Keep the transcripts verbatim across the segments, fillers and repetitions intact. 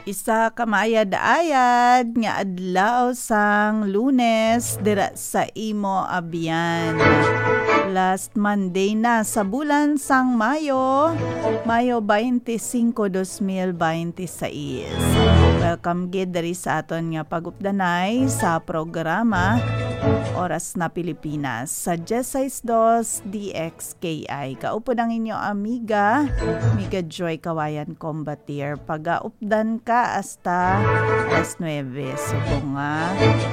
Isa ka maayad-ayad nga adlaw sang Lunes dira sa imo abyan. Last Monday na sa bulan sang Mayo, Mayo twenty-five, twenty twenty-six. Welcome gid diri sa aton nga pag-updanay sa programa Oras na Pilipinas sa Jesais D X K I. Kaupod ang inyo amiga, Amiga Joy Kawayan Combatier. Pag-updan ka hasta alas nuwebe. Subo nga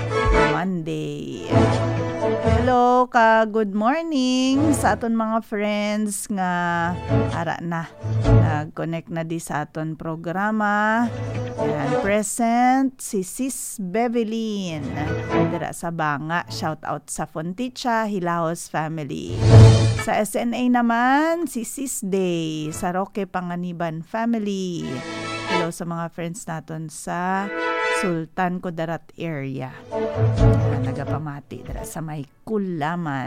Monday. Hello ka, good morning sa aton mga friends nga ara na nag-connect na di sa aton programa. Yan, present si Sis Bevelyn dira sa Banga. Shout out sa Fonticha, Hilahos family. Sa S N A naman si Sis Day sa Roque Panganiban family. Hello sa mga friends naton sa Sultan Kudarat area. Yan, nagapamati dira sa may Kulaman.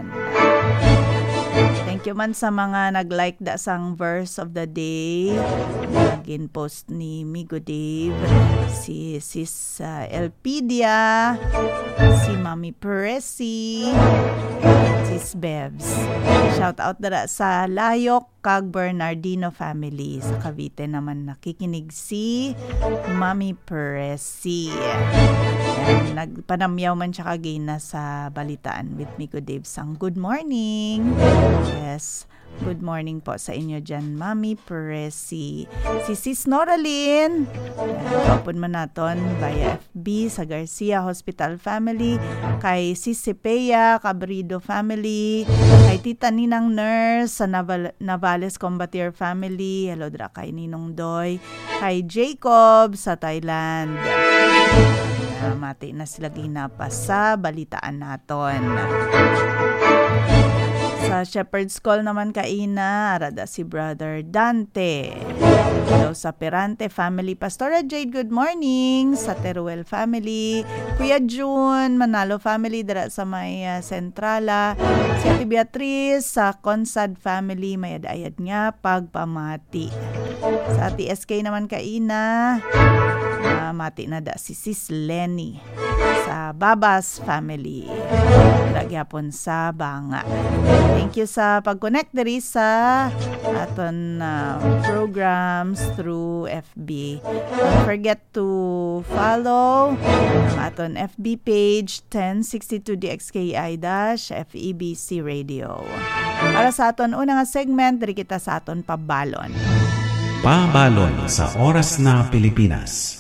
Thank you man sa mga nag-like da sang verse of the day. Nagin post ni Migo Dave, si Sis uh, Elpidia, si Mami Peresi, Sis Bebs. Shout out dara sa Layok kag Bernardino family. Sa Cavite naman nakikinig si Mami Peresi. Yan, nagpanamyaw man siya kagina sa balitaan with Migo Dave sang good morning. Yes, good morning po sa inyo dyan, Mami Peresi. Si Sis Noraline, kapon man naton via F B sa Garcia Hospital family, kay Sis Cepea Cabrido family, kay Tita Ninang Nurse sa Naval- Navales Combatier family, hello dra kay Ninong Doy, kay Jacob sa Thailand. Uh, mati na sila ginapa sa balitaan naton. Sa Shepherd's Call naman kaina, arada si Brother Dante. Hello sa Perante family. Pastora Jade, good morning. Sa Teruel family. Kuya June, Manalo family, dara sa may uh, Centrala. Si Ate Beatrice, sa Consad family, may adayad nga pagpamati. Sa Ate S K naman kaina, uh, mati na da si Sis Lenny sa Babas family. Lagyapon sa Banga. Thank you sa pag-connect diri sa aton uh, programs through F B. Don't forget to follow ang aton F B page ten sixty-two D X K I-F E B C Radio. Para sa aton una nga segment, diri kita sa aton pabalon. Pabalon sa Oras na Pilipinas.